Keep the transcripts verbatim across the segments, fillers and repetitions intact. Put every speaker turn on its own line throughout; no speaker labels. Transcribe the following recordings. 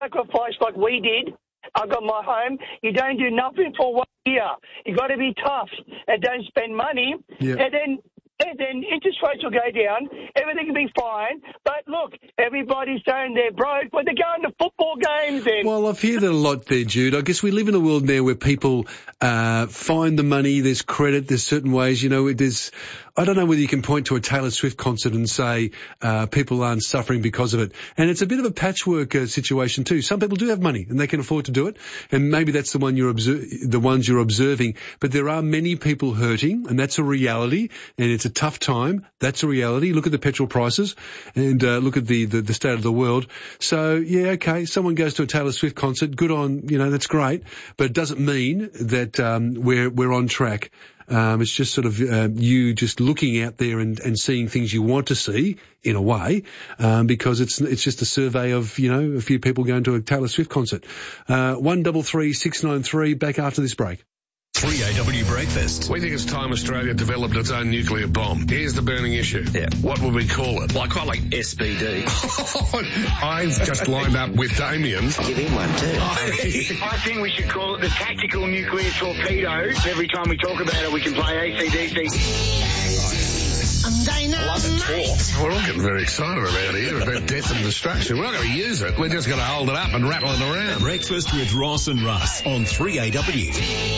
sacrifice like we did. I got my home. You don't do nothing for one year. You got to be tough and don't spend money.
Yeah.
And then, and then interest rates will go down. Everything will be fine. But look, everybody's saying they're broke, but they're going to football games. And
Well, I've heard that a lot there, Jude. I guess we live in a world now where people uh find the money. There's credit. There's certain ways. You know, there's. I don't know whether you can point to a Taylor Swift concert and say uh people aren't suffering because of it. And it's a bit of a patchwork uh, situation too. Some people do have money and they can afford to do it, and maybe that's the one you're obser- the ones you're observing. But there are many people hurting, and that's a reality. And it's a tough time. That's a reality. Look at the petrol prices, and uh, look at the, the the state of the world. So yeah, okay, someone goes to a Taylor Swift concert. Good on, you know, that's great. But it doesn't mean that um we're we're on track. Um, it's just sort of uh, you just looking out there and, and seeing things you want to see in a way, um, because it's it's just a survey of, you know, a few people going to a Taylor Swift concert. Uh, one double three six nine three. Back after this break.
three A W Breakfast.
We think it's time Australia developed its own nuclear bomb. Here's the burning issue.
Yeah.
What would we call it?
Well, I quite like S B D.
I've just lined up with Damien.
Give him one too.
I think we should call it the tactical nuclear torpedo. Every time we talk about it, we can play A C D C.
Love it, talk.
We're all getting very excited about here, about death and destruction. We're not going to use it. We're just going to hold it up and rattle it around.
Breakfast with Ross and Russ on three A W.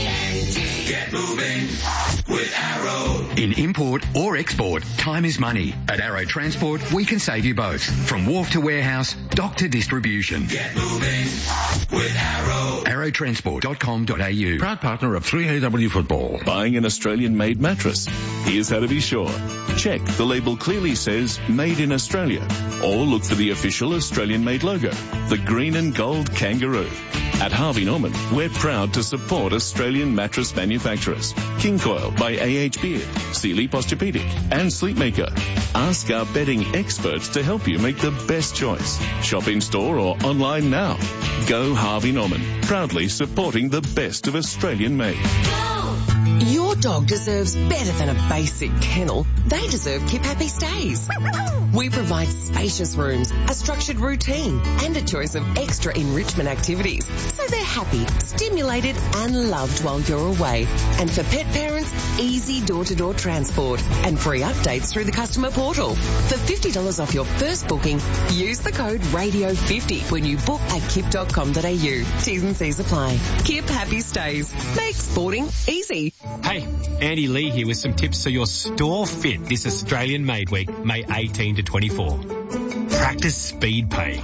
Get moving with Arrow. In import or export, time is money. At Arrow Transport, we can save you both. From wharf to warehouse, dock to distribution. Get moving with Arrow. arrow transport dot com dot a u.
Proud partner of three A W Football.
Buying an Australian-made mattress? Here's how to be sure. Check the label clearly says Made in Australia, or look for the official Australian-made logo, the green and gold kangaroo. At Harvey Norman, we're proud to support Australian mattress manufacturers. King Coil by A H Beard, Sealy Posturepedic, and Sleepmaker. Ask our bedding experts to help you make the best choice. Shop in store or online now. Go Harvey Norman, proudly supporting the best of Australian made.
Your dog deserves better than a basic kennel. They deserve Keep Happy Stays. We provide spacious rooms, a structured routine, and a choice of extra enrichment activities, so they're happy, stimulated, and loved while you're away. And for pet parents, easy door-to-door transport and free updates through the customer portal. For fifty dollars off your first booking, use the code radio fifty when you book at kip dot com dot a u. T's and C's apply. Keep Happy Stays. Make sporting easy.
Hey, Andy Lee here with some tips so your store fit this Australian Made Week, May eighteenth to twenty-four. Practice speed pay.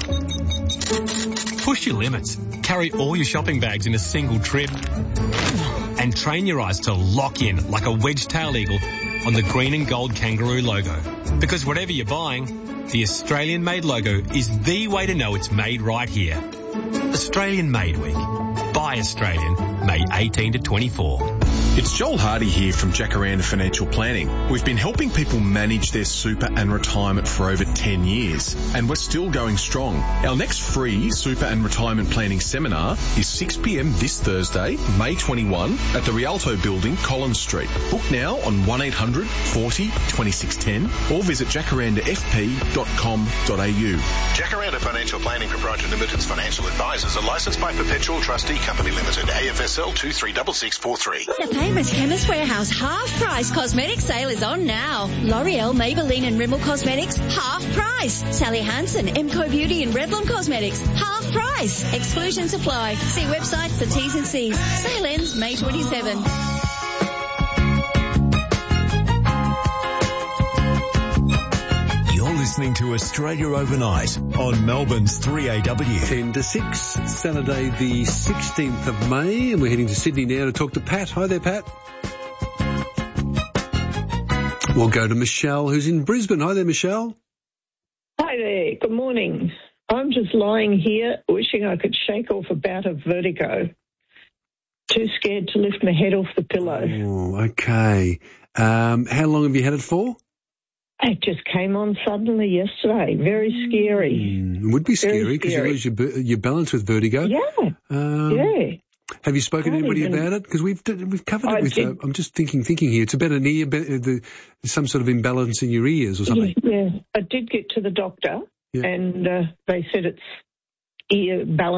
Push your limits. Carry all your shopping bags in a single trip. And train your eyes to lock in like a wedge-tailed eagle on the green and gold kangaroo logo. Because whatever you're buying, the Australian Made logo is the way to know it's made right here. Australian Made Week. Buy Australian, May eighteenth to twenty-four.
It's Joel Hardy here from Jacaranda Financial Planning. We've been helping people manage their super and retirement for over ten years, and we're still going strong. Our next free super and retirement planning seminar is six p.m. this Thursday, May twenty-first, at the Rialto Building, Collins Street. Book now on one eight hundred forty twenty-six ten or visit jacaranda f p dot com dot a u.
Jacaranda Financial Planning Proprietary Limited's financial advisors are licensed by Perpetual Trustee Company Limited, A F S L two three six six four three.
The famous Chemist Warehouse half-price cosmetic sale is on now. L'Oreal, Maybelline and Rimmel Cosmetics, half price. Sally Hansen, Emco Beauty and Revlon Cosmetics, half price. Exclusions apply. See website for T's and C's. Sale ends May twenty-seventh.
Listening to Australia Overnight on Melbourne's three A W.
ten to six, Saturday the sixteenth of May, and we're heading to Sydney now to talk to Pat. Hi there, Pat. We'll go to Michelle, who's in Brisbane. Hi there, Michelle.
Hi there. Good morning. I'm just lying here wishing I could shake off a bout of vertigo. Too scared to lift my head off the pillow.
Oh, okay. Um, how long have you had it for?
It just came on suddenly yesterday. Very scary.
Mm, it would be scary because you lose your, your balance with vertigo.
Yeah.
Um,
yeah.
Have you spoken
Can't
to anybody
even,
about it? Because we've we've covered
I
it with. Uh, I'm just thinking thinking here. It's about an ear, the, some sort of imbalance in your ears or something.
Yeah, yeah. I did get to the doctor, yeah. and uh, they said it's ear balance